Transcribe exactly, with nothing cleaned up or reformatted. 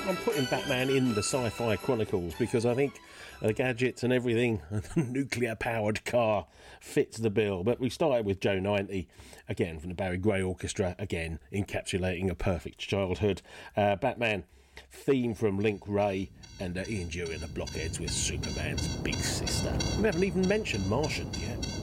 I'm putting Batman in the Sci-Fi Chronicles because I think the gadgets and everything, the nuclear-powered car fits the bill. But we started with Joe ninety, again from the Barry Gray Orchestra, again encapsulating a perfect childhood. Uh, Batman theme from Link Ray, and uh, Ian Dury and the Blockheads with Superman's Big Sister. We haven't even mentioned Martians yet.